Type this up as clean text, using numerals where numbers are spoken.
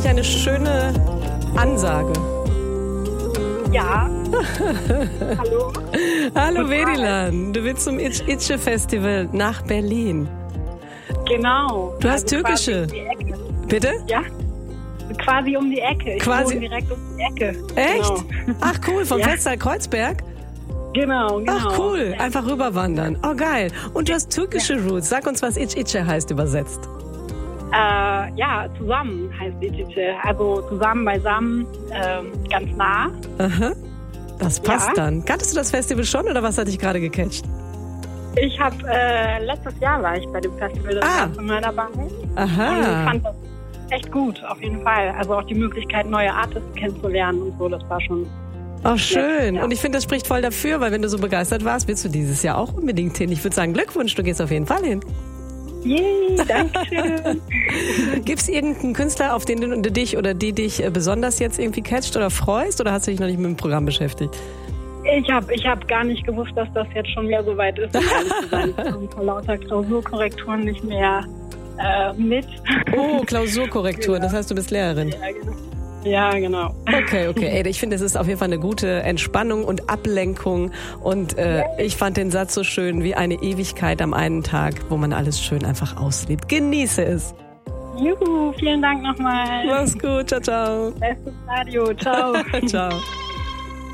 eigentlich eine schöne Ansage. Ja. Hallo. Hallo Vedilan, du willst zum Itche-Festival nach Berlin. Genau. Du hast türkische. Bitte? Ja. Quasi um die Ecke. Ich wohne direkt um die Ecke. Echt? Genau. Ach cool, vom Festsaal Kreuzberg? Genau. Ach cool, einfach rüberwandern. Oh geil. Und du hast türkische Roots. Sag uns, was Itche heißt übersetzt. Zusammen heißt Itche. Also zusammen, beisammen, ganz nah. Aha. Das passt dann. Kanntest du das Festival schon oder was hat dich gerade gecatcht? Ich habe, letztes Jahr war ich bei dem Festival das erste Mal dabei. Aha. Und ich fand das echt gut, auf jeden Fall. Also auch die Möglichkeit, neue Artists kennenzulernen und so, das war schon... Oh, schön. Ja. Und ich finde, das spricht voll dafür, weil wenn du so begeistert warst, willst du dieses Jahr auch unbedingt hin. Ich würde sagen, Glückwunsch, du gehst auf jeden Fall hin. Yay, danke schön. Gibt es irgendeinen Künstler, auf den du dich oder die dich besonders jetzt irgendwie catcht oder freust? Oder hast du dich noch nicht mit dem Programm beschäftigt? Ich hab gar nicht gewusst, dass das jetzt schon wieder so weit ist, um ehrlich zu sein. Ich komme vor lauter Klausurkorrekturen nicht mehr mit. Oh, Klausurkorrektur, das heißt, du bist Lehrerin. Ja, genau. Okay. Ey, ich finde, es ist auf jeden Fall eine gute Entspannung und Ablenkung. Und ich fand den Satz so schön, wie eine Ewigkeit am einen Tag, wo man alles schön einfach auslebt. Genieße es. Juhu, vielen Dank nochmal. Mach's gut, ciao, ciao. Bestes Radio, ciao. Ciao.